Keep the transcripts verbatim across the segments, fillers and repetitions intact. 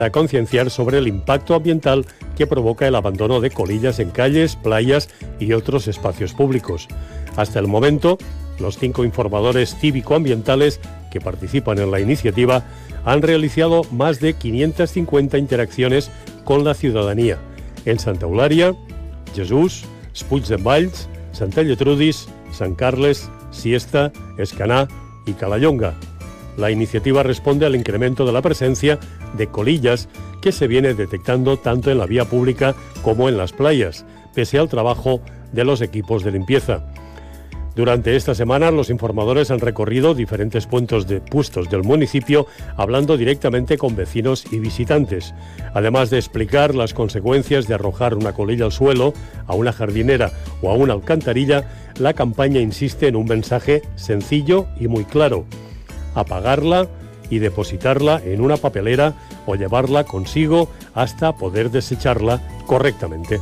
a concienciar sobre el impacto ambiental que provoca el abandono de colillas en calles, playas y otros espacios públicos. Hasta el momento, los cinco informadores cívico-ambientales que participan en la iniciativa han realizado más de quinientas cincuenta interacciones con la ciudadanía en Santa Eulària, Jesús, Puig de Valls, Santa Lletrudis, San Carles, Siesta, Escaná y Calallonga. La iniciativa responde al incremento de la presencia de colillas que se viene detectando tanto en la vía pública como en las playas, pese al trabajo de los equipos de limpieza. Durante esta semana, los informadores han recorrido diferentes puntos de puestos del municipio, hablando directamente con vecinos y visitantes. Además de explicar las consecuencias de arrojar una colilla al suelo, a una jardinera o a una alcantarilla, la campaña insiste en un mensaje sencillo y muy claro: apagarla y depositarla en una papelera o llevarla consigo hasta poder desecharla correctamente.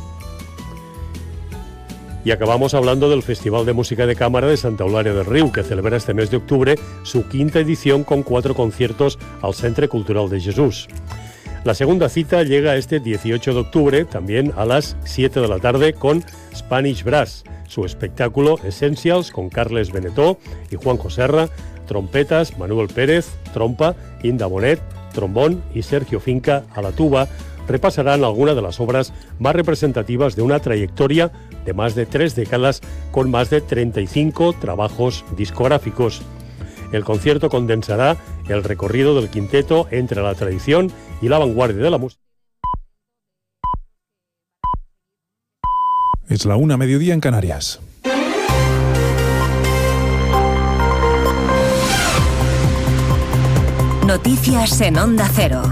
Y acabamos hablando del Festival de Música de Cámara de Santa Eulària del Riu, que celebra este mes de octubre su quinta edición con cuatro conciertos al Centre Cultural de Jesús. La segunda cita llega este dieciocho de octubre, también a las siete de la tarde, con Spanish Brass, su espectáculo Essentials con Carles Benetó y Juanjo Serra, trompetas Manuel Pérez, trompa, Inda Bonet, trombón y Sergio Finca a la tuba. Repasarán algunas de las obras más representativas de una trayectoria de más de tres décadas con más de treinta y cinco trabajos discográficos. El concierto condensará el recorrido del quinteto entre la tradición y la vanguardia de la música. Es la una, mediodía en Canarias. Noticias en Onda Cero.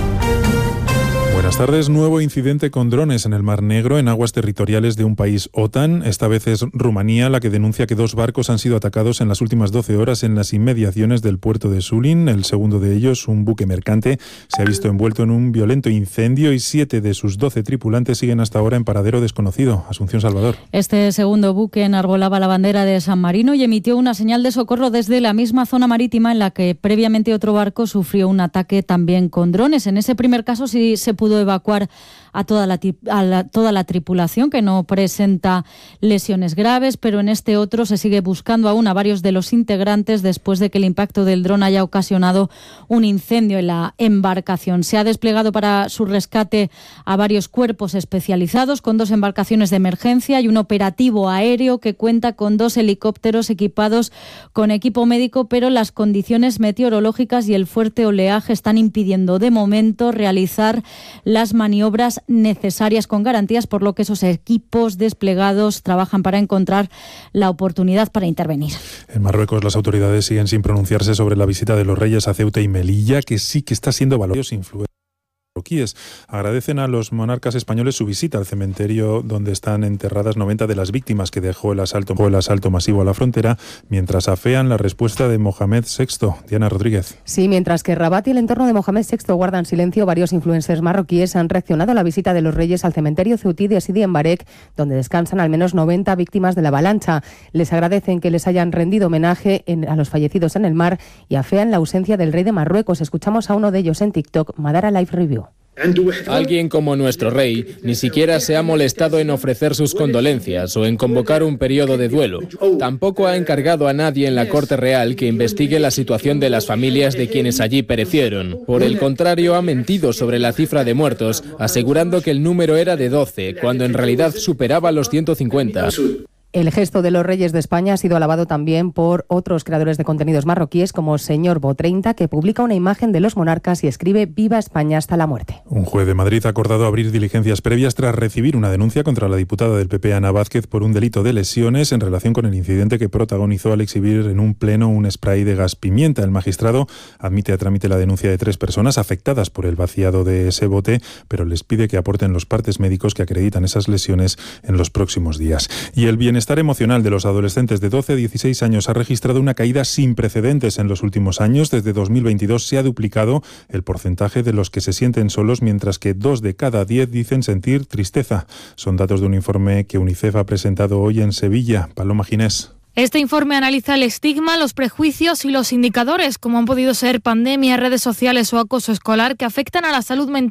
Buenas tardes. Nuevo incidente con drones en el Mar Negro, en aguas territoriales de un país OTAN. Esta vez es Rumanía la que denuncia que dos barcos han sido atacados en las últimas doce horas en las inmediaciones del puerto de Sulin. El segundo de ellos, un buque mercante, se ha visto envuelto en un violento incendio y siete de sus doce tripulantes siguen hasta ahora en paradero desconocido. Asunción Salvador. Este segundo buque enarbolaba la bandera de San Marino y emitió una señal de socorro desde la misma zona marítima en la que previamente otro barco sufrió un ataque también con drones. En ese primer caso sí se pudo evacuar a toda la, a la, toda la tripulación, que no presenta lesiones graves, pero en este otro se sigue buscando aún a varios de los integrantes después de que el impacto del dron haya ocasionado un incendio en la embarcación. Se ha desplegado para su rescate a varios cuerpos especializados con dos embarcaciones de emergencia y un operativo aéreo que cuenta con dos helicópteros equipados con equipo médico, pero las condiciones meteorológicas y el fuerte oleaje están impidiendo de momento realizar las maniobras necesarias con garantías, por lo que esos equipos desplegados trabajan para encontrar la oportunidad para intervenir. En Marruecos, las autoridades siguen sin pronunciarse sobre la visita de los reyes a Ceuta y Melilla, que sí que está siendo valorado sin influencia. Marroquíes agradecen a los monarcas españoles su visita al cementerio donde están enterradas noventa de las víctimas que dejó el asalto, el asalto masivo a la frontera, mientras afean la respuesta de Mohamed sexto. Diana Rodríguez. Sí, mientras que Rabat y el entorno de Mohamed sexto guardan silencio, varios influencers marroquíes han reaccionado a la visita de los reyes al cementerio ceutí de Sidi en Barek, donde descansan al menos noventa víctimas de la avalancha. Les agradecen que les hayan rendido homenaje en, a los fallecidos en el mar y afean la ausencia del rey de Marruecos. Escuchamos a uno de ellos en TikTok, Madara Live Review. Alguien como nuestro rey ni siquiera se ha molestado en ofrecer sus condolencias o en convocar un periodo de duelo. Tampoco ha encargado a nadie en la Corte Real que investigue la situación de las familias de quienes allí perecieron. Por el contrario, ha mentido sobre la cifra de muertos, asegurando que el número era de doce, cuando en realidad superaba los ciento cincuenta. El gesto de los reyes de España ha sido alabado también por otros creadores de contenidos marroquíes como Señor Bo treinta, que publica una imagen de los monarcas y escribe «Viva España hasta la muerte». Un juez de Madrid ha acordado abrir diligencias previas tras recibir una denuncia contra la diputada del P P, Ana Vázquez, por un delito de lesiones en relación con el incidente que protagonizó al exhibir en un pleno un spray de gas pimienta. El magistrado admite a trámite la denuncia de tres personas afectadas por el vaciado de ese bote, pero les pide que aporten los partes médicos que acreditan esas lesiones en los próximos días. Y el bienestar El bienestar emocional de los adolescentes de doce a dieciséis años ha registrado una caída sin precedentes en los últimos años. Desde dos mil veintidós se ha duplicado el porcentaje de los que se sienten solos, mientras que dos de cada diez dicen sentir tristeza. Son datos de un informe que UNICEF ha presentado hoy en Sevilla. Paloma Ginés. Este informe analiza el estigma, los prejuicios y los indicadores, como han podido ser pandemia, redes sociales o acoso escolar, que afectan a la salud mental